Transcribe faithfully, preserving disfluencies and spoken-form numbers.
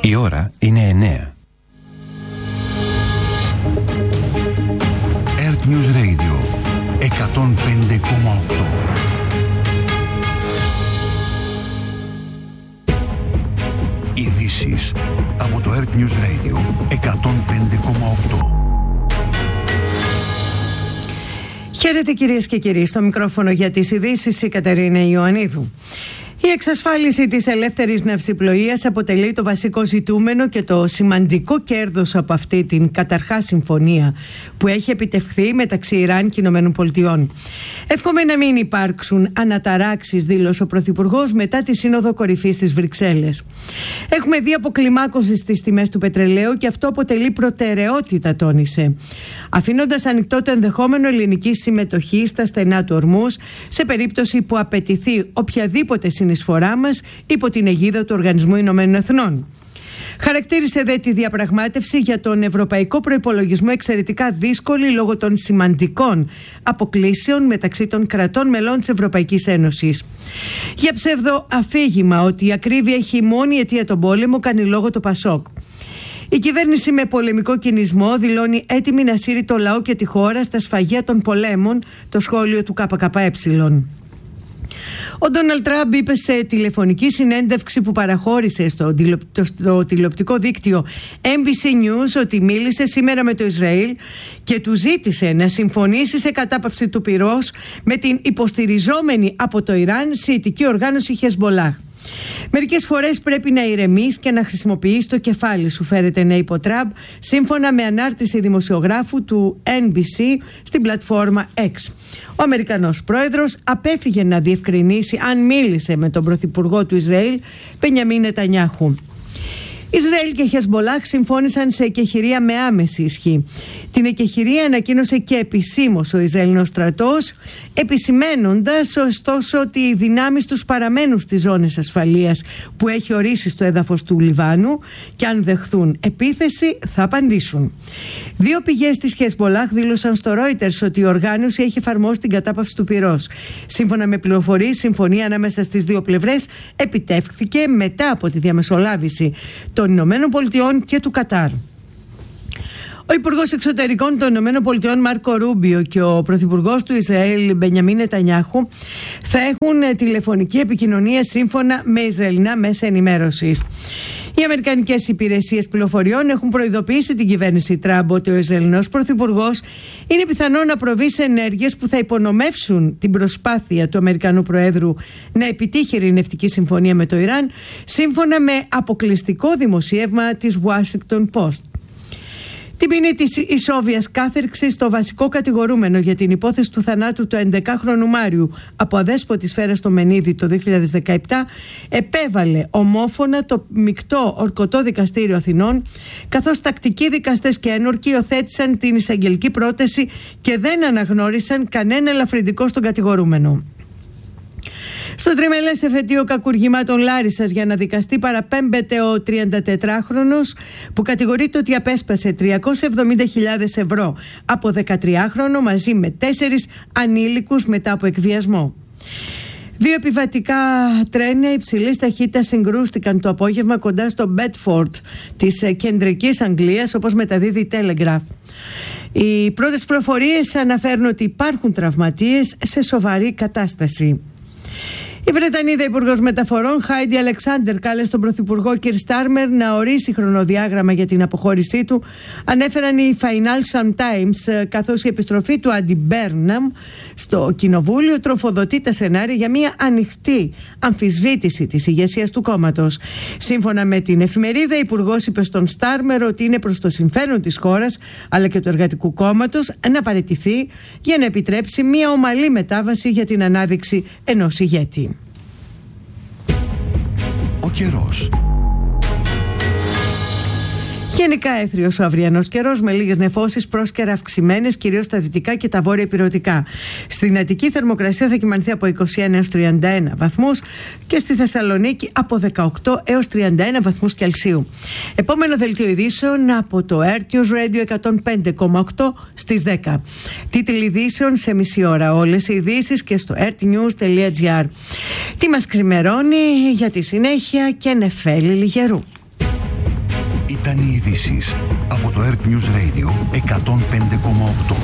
Η ώρα είναι εννέα. Earth News Radio εκατόν πέντε κόμμα οκτώ. Ειδήσεις από το Earth News Radio εκατόν πέντε κόμμα οκτώ. Χαίρετε κυρίες και κύριοι, στο μικρόφωνο για τις ειδήσεις η Κατερίνα Ιωαννίδου. Η εξασφάλιση της ελεύθερης ναυσιπλοείας αποτελεί το βασικό ζητούμενο και το σημαντικό κέρδος από αυτή την καταρχάς συμφωνία που έχει επιτευχθεί μεταξύ Ιράν και Ηνωμένων Πολιτειών. Εύχομαι να μην υπάρξουν αναταράξεις, δήλωσε ο Πρωθυπουργός μετά τη Σύνοδο Κορυφής στις Βρυξέλλες. Έχουμε δει αποκλιμάκωση στις τιμές του πετρελαίου και αυτό αποτελεί προτεραιότητα, τόνισε, αφήνοντας ανοιχτό το ενδεχόμενο ελληνικής συμμετοχής στα στενά του Ορμούζ σε περίπτωση που απαιτηθεί οποιαδήποτε συνεισφορά μας υπό την αιγίδα του Οργανισμού Ηνωμένων Εθνών. Χαρακτήρισε δε τη διαπραγμάτευση για τον ευρωπαϊκό προϋπολογισμό εξαιρετικά δύσκολη λόγω των σημαντικών αποκλήσεων μεταξύ των κρατών μελών της Ευρωπαϊκής Ένωσης. Για ψεύδο αφήγημα ότι η ακρίβεια έχει μόνη αιτία τον πόλεμο κάνει λόγο το Πασόκ. Η κυβέρνηση με πολεμικό κινησμό δηλώνει έτοιμη να σύρει το λαό και τη χώρα στα σφαγεία των πολέμων, το σχόλιο του ΚΚΕ. Ο Ντόναλντ Τραμπ είπε σε τηλεφωνική συνέντευξη που παραχώρησε στο, τηλεο... στο τηλεοπτικό δίκτυο Έν Μπι Σι News ότι μίλησε σήμερα με το Ισραήλ και του ζήτησε να συμφωνήσει σε κατάπαυση του πυρός με την υποστηριζόμενη από το Ιράν σιητική οργάνωση Χεσμολάχ. Μερικές φορές πρέπει να ηρεμείς και να χρησιμοποιείς το κεφάλι σου, φέρεται να είπε ο Τραμπ, σύμφωνα με ανάρτηση δημοσιογράφου του Έν Μπι Σι στην πλατφόρμα X. Ο Αμερικανός πρόεδρος απέφυγε να διευκρινίσει αν μίλησε με τον πρωθυπουργό του Ισραήλ, Μπενιαμίν Νετανιάχου. Ισραήλ και Χεσμολάχ συμφώνησαν σε εκεχηρία με άμεση ισχύ. Την εκεχηρία ανακοίνωσε και επισήμως ο Ισραηλινός στρατός, επισημένοντας ωστόσο ότι οι δυνάμεις τους παραμένουν στις ζώνες ασφαλείας που έχει ορίσει στο έδαφος του Λιβάνου και αν δεχθούν επίθεση θα απαντήσουν. Δύο πηγές της Χεσμολάχ δήλωσαν στο Reuters ότι η οργάνωση έχει εφαρμόσει την κατάπαυση του πυρός. Σύμφωνα με πληροφορίες, η συμφωνία ανάμεσα στις δύο πλευρές επιτεύχθηκε μετά από τη διαμεσολάβηση των Ηνωμένων Πολιτειών και του Κατάρ. Ο Υπουργός Εξωτερικών των Ηνωμένων Πολιτειών Μάρκο Ρούμπιο και ο Πρωθυπουργός του Ισραήλ Μπενιαμίν Νετανιάχου θα έχουν τηλεφωνική επικοινωνία σύμφωνα με Ισραηλινά μέσα ενημέρωσης. Οι Αμερικανικές υπηρεσίες πληροφοριών έχουν προειδοποιήσει την κυβέρνηση Τραμπ ότι ο Ισραηλινός Πρωθυπουργός είναι πιθανό να προβεί σε ενέργειες που θα υπονομεύσουν την προσπάθεια του Αμερικανού Προέδρου να επιτύχει ειρηνευτική συμφωνία με το Ιράν, σύμφωνα με αποκλειστικό δημοσίευμα της Washington Post. Την ποινή της ισόβιας κάθερξης στο βασικό κατηγορούμενο για την υπόθεση του θανάτου του ενδεκάχρονου Μάριου από αδέσποτη σφαίρα στο Μενίδη το δύο χιλιάδες δεκαεπτά επέβαλε ομόφωνα το μεικτό ορκωτό δικαστήριο Αθηνών, καθώς τακτικοί δικαστές και ένορκοι υιοθέτησαν την εισαγγελική πρόταση και δεν αναγνώρισαν κανένα ελαφρυντικό στον κατηγορούμενο. Στο τριμελές εφετείο κακουργημάτων Λάρισσας για να δικαστεί παραπέμπεται ο τριαντατετράχρονος που κατηγορείται ότι απέσπασε τριακόσιες εβδομήντα χιλιάδες ευρώ από δεκατριάχρονο μαζί με τέσσερις ανήλικους μετά από εκβιασμό. Δύο επιβατικά τρένα υψηλής ταχύτητας συγκρούστηκαν το απόγευμα κοντά στο Μπέτφορντ της κεντρικής Αγγλίας, όπως μεταδίδει η Telegraph. Οι πρώτες πληροφορίες αναφέρουν ότι υπάρχουν τραυματίες σε σοβαρή κατάσταση. Η Βρετανίδα Υπουργός Μεταφορών Χάιντι Αλεξάντερ κάλεσε τον Πρωθυπουργό Κιρ Στάρμερ να ορίσει χρονοδιάγραμμα για την αποχώρησή του, ανέφεραν οι Financial Times, καθώς η επιστροφή του Άντι Μπέρναμ στο Κοινοβούλιο τροφοδοτεί τα σενάρια για μια ανοιχτή αμφισβήτηση της ηγεσίας του κόμματος. Σύμφωνα με την εφημερίδα, η Υπουργός είπε στον Στάρμερ ότι είναι προς το συμφέρον της χώρας αλλά και του Εργατικού Κόμματος να παραιτηθεί για να επιτρέψει μια ομαλή μετάβαση για την ανάδειξη ενός ηγέτη. Ο καιρός. Γενικά έθριος ο αυριανός καιρός με λίγες νεφώσεις πρόσκαιρα αυξημένες κυρίως στα δυτικά και τα βόρεια ηπειρωτικά. Στην Αττική θερμοκρασία θα κυμανθεί από είκοσι ένα έως τριάντα ένα βαθμούς και στη Θεσσαλονίκη από δεκαοκτώ έως τριάντα ένα βαθμούς Κελσίου. Επόμενο δελτίο ειδήσεων από το Earth News Radio εκατόν πέντε κόμμα οκτώ στις δέκα. Τίτλοι ειδήσεων σε μισή ώρα. Όλες οι ειδήσεις και στο earthnews τελεία gr. Τι μας ξημερώνει για τη συνέχεια και νεφέλη λιγερού. Ήταν οι ειδήσεις από το Earth News Radio εκατόν πέντε κόμμα οκτώ.